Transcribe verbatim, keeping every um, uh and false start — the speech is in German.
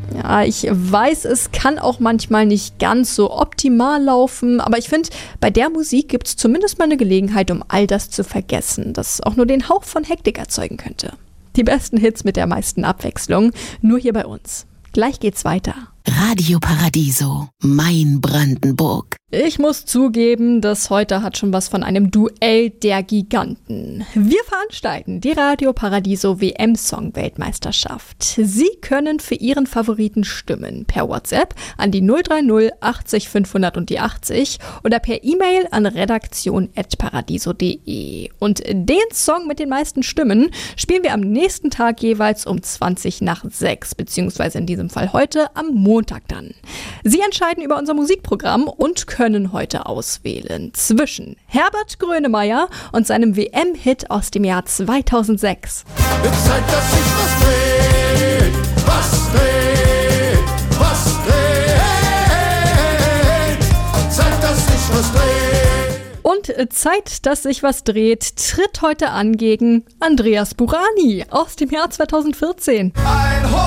Ja, ich weiß, es kann auch manchmal nicht ganz so optimal laufen, aber ich finde, bei der Musik gibt es zumindest mal eine Gelegenheit, um all das zu vergessen, das auch nur den Hauch von Hektik erzeugen könnte. Die besten Hits mit der meisten Abwechslung, nur hier bei uns. Gleich geht's weiter. Radio Paradiso, mein Brandenburg. Ich muss zugeben, das heute hat schon was von einem Duell der Giganten. Wir veranstalten die Radio Paradiso W M-Song-Weltmeisterschaft. Sie können für Ihren Favoriten stimmen. Per WhatsApp an die null drei null achtzig fünfhundert und die achtzig oder per E-Mail an redaktion at paradiso punkt de. Und den Song mit den meisten Stimmen spielen wir am nächsten Tag jeweils um zwanzig nach sechs, beziehungsweise in diesem Fall heute am Montag dann. Sie entscheiden über unser Musikprogramm und können heute auswählen zwischen Herbert Grönemeyer und seinem W M-Hit aus dem Jahr zweitausendsechs. Wird Zeit, dass sich was dreht, was dreht, was dreht. Zeit, dass sich was dreht. Und Zeit, dass sich was dreht, tritt heute an gegen Andreas Burani aus dem Jahr zweitausendvierzehn. Ein Hoch